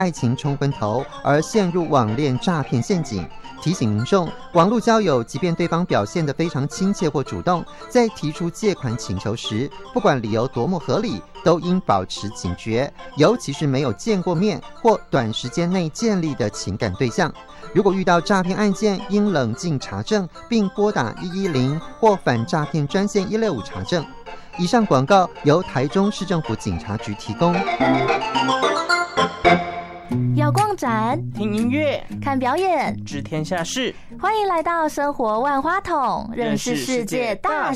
爱情冲昏头而陷入网恋诈骗陷阱。提醒民众，网络交友即便对方表现得非常亲切或主动，在提出借款请求时，不管理由多么合理，都应保持警觉，尤其是没有见过面或短时间内建立的情感对象。如果遇到诈骗案件，应冷静查证，并拨打110或反诈骗专线165查证。以上广告由台中市政府警察局提供。 要逛展、 听音乐、 看表演、 知天下事， 欢迎来到生活万花筒，认识世界大